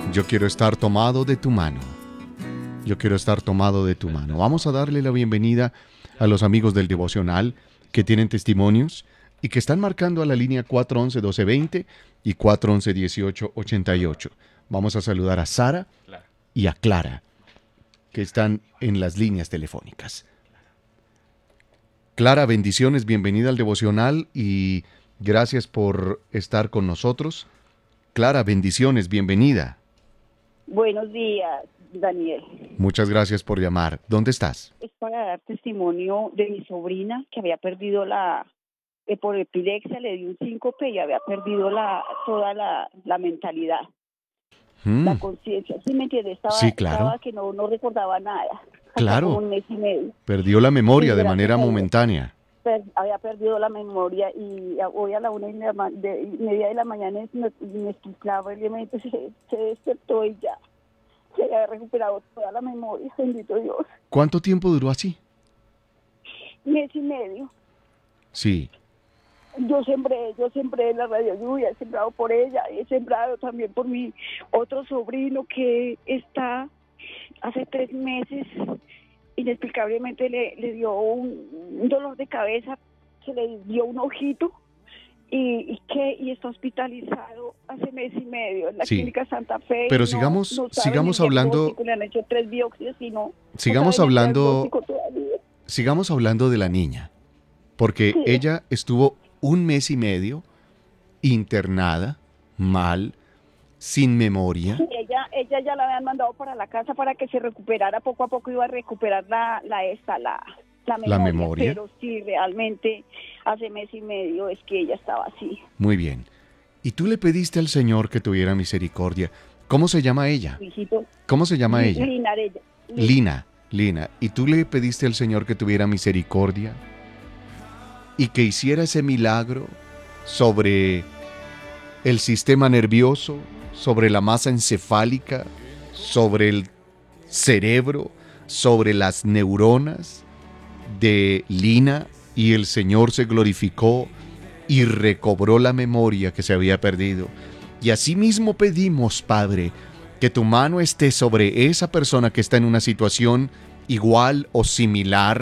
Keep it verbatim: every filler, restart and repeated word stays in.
Yo quiero estar tomado de tu mano. Yo quiero estar tomado de tu mano. Vamos a darle la bienvenida a los amigos del devocional que tienen testimonios y que están marcando a la línea cuatro once, doce veinte y cuatro once, dieciocho ochenta y ocho. Vamos a saludar a Sara y a Clara, que están en las líneas telefónicas. Clara, bendiciones, bienvenida al devocional y gracias por estar con nosotros. Clara, bendiciones, bienvenida. Buenos días, Daniel. Muchas gracias por llamar. ¿Dónde estás? Es para dar testimonio de mi sobrina que había perdido la, eh, por epilepsia le dio un síncope y había perdido la toda la, la mentalidad, Mm, la conciencia. ¿Sí me entiendes? Estaba, Sí, claro. estaba que no, no recordaba nada. Hasta Claro. como un mes y medio. Perdió la memoria Sí, de gracias manera a Dios. momentánea. Per- había perdido la memoria y a- hoy a la una y media ma- de- y media de la mañana ine- inexplicablemente se, se despertó y ya se había recuperado toda la memoria, bendito Dios. ¿Cuánto tiempo duró así? Mes y medio. Sí. Yo sembré, yo sembré la radio lluvia, he sembrado por ella, he sembrado también por mi otro sobrino que está hace tres meses, inexplicablemente le, le dio un, un dolor de cabeza, se le dio un ojito y, y que y está hospitalizado hace mes y medio en la Sí. clínica Santa Fe. Pero y sigamos- saben sigamos el hablando- diagnóstico, le han hecho tres biopsias y no, Sigamos no saben el hablando, diagnóstico todavía. sigamos hablando de la niña, porque Sí. ella estuvo un mes y medio internada, mal, sin memoria. Sí, ella, ella ya la habían mandado para la casa para que se recuperara, poco a poco iba a recuperar la, la esta, la, la memoria, memoria. pero sí, realmente hace mes y medio es que ella estaba así. Muy bien. Y tú le pediste al Señor que tuviera misericordia. ¿Cómo se llama ella? Mi hijito, ¿Cómo se llama Li- ella? Lina, ella. Lina. Lina, Lina. ¿Y tú le pediste al Señor que tuviera misericordia y que hiciera ese milagro sobre el sistema nervioso, sobre la masa encefálica, sobre el cerebro, sobre las neuronas de Lina, y el Señor se glorificó y recobró la memoria que se había perdido? Y asimismo pedimos, Padre, que tu mano esté sobre esa persona que está en una situación igual o similar